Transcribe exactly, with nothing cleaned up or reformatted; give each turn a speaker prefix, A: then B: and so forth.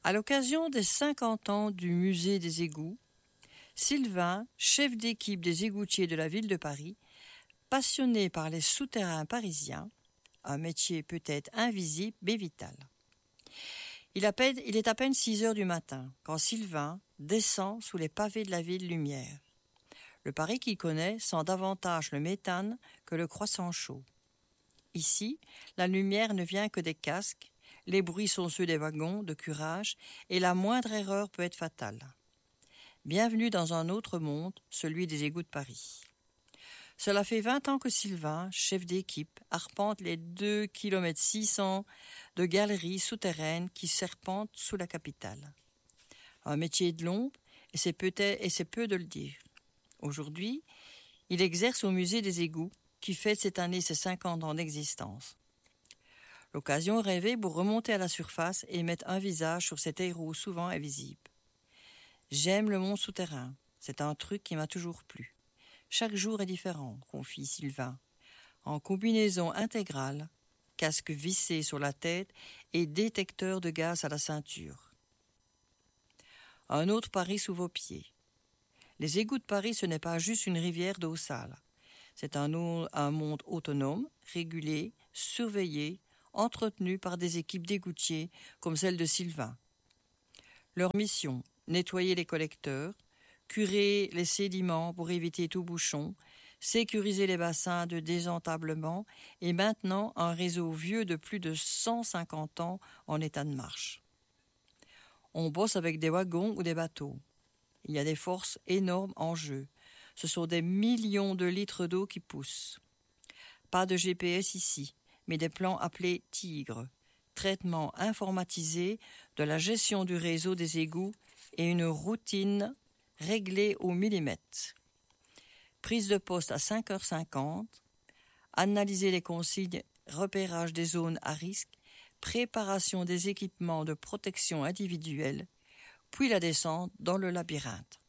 A: À l'occasion des cinquante ans du musée des égouts, Sylvain, chef d'équipe des égoutiers de la ville de Paris, passionné par les souterrains parisiens, un métier peut-être invisible mais vital. Il, appelle, il est à peine six heures du matin quand Sylvain descend sous les pavés de la ville Lumière. Le Paris qu'il connaît sent davantage le méthane que le croissant chaud. Ici, la lumière ne vient que des casques, les bruits sont ceux des wagons de curage et la moindre erreur peut être fatale. Bienvenue dans un autre monde, celui des égouts de Paris. Cela fait vingt ans que Sylvain, chef d'équipe, arpente les deux kilomètres six cents de galeries souterraines qui serpentent sous la capitale. Un métier de l'ombre, et c'est peut-être et c'est peu de le dire. Aujourd'hui, il exerce au musée des égouts, qui fête cette année ses cinquante ans d'existence. L'occasion rêvée pour remonter à la surface et mettre un visage sur cet héros souvent invisible. J'aime le monde souterrain, c'est un truc qui m'a toujours plu. Chaque jour est différent, confie Sylvain. En combinaison intégrale, casque vissé sur la tête et détecteur de gaz à la ceinture. Un autre Paris sous vos pieds. Les égouts de Paris, ce n'est pas juste une rivière d'eau sale. C'est un, un monde autonome, régulé, surveillé, entretenu par des équipes d'égoutiers comme celle de Sylvain. Leur mission, nettoyer les collecteurs, curer les sédiments pour éviter tout bouchon, sécuriser les bassins de désentablement et maintenant un réseau vieux de plus de cent cinquante ans en état de marche. On bosse avec des wagons ou des bateaux. Il y a des forces énormes en jeu. Ce sont des millions de litres d'eau qui poussent. Pas de G P S ici, mais des plans appelés Tigre, traitement informatisé de la gestion du réseau des égouts et une routine réglée au millimètre. Prise de poste à cinq heures cinquante, analyser les consignes, repérage des zones à risque, préparation des équipements de protection individuelle, puis la descente dans le labyrinthe.